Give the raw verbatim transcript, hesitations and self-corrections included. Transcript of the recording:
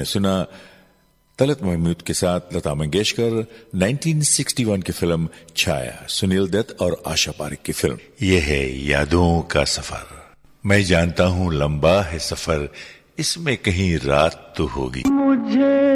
आपने सुना तलत महमूद के साथ लता मंगेशकर उन्नीस सौ इकसठ की फिल्म छाया, सुनील दत्त और आशा पारेख की फिल्म। यह है यादों का सफर। मैं जानता हूं लंबा है सफर, इसमें कहीं रात तो होगी। मुझे